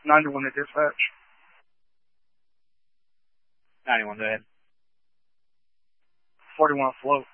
91 to dispatch. 91, go ahead. 41 float.